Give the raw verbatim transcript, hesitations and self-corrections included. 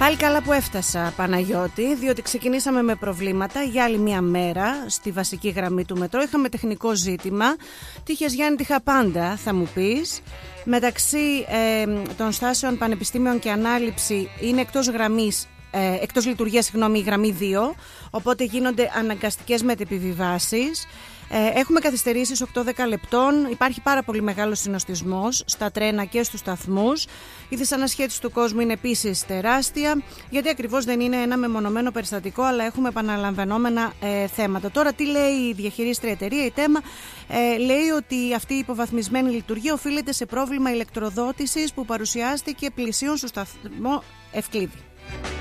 Πάλι καλά που έφτασα, Παναγιώτη, διότι ξεκινήσαμε με προβλήματα για άλλη μία μέρα στη βασική γραμμή του μετρό. Είχαμε τεχνικό ζήτημα. Τύχες Γιάννη, τύχα πάντα, θα μου πεις. Μεταξύ ε, των στάσεων Πανεπιστήμιων και Ανάληψη είναι εκτός γραμμής, ε, εκτός λειτουργίας, συγγνώμη, η γραμμή δύο, οπότε γίνονται αναγκαστικές μετεπιβιβάσεις. Έχουμε καθυστερήσεις οκτώ με δέκα λεπτών. Υπάρχει πάρα πολύ μεγάλος συνοστισμός στα τρένα και στους σταθμούς. Η δυσανασχέτιση του κόσμου είναι επίσης τεράστια, γιατί ακριβώς δεν είναι ένα μεμονωμένο περιστατικό, αλλά έχουμε επαναλαμβανόμενα ε, θέματα. Τώρα, τι λέει η διαχειρίστρια εταιρεία, η ΤΕΜΑ, ε, λέει ότι αυτή η υποβαθμισμένη λειτουργία οφείλεται σε πρόβλημα ηλεκτροδότησης που παρουσιάστηκε πλησίων στο σταθμό Ευκλήδη.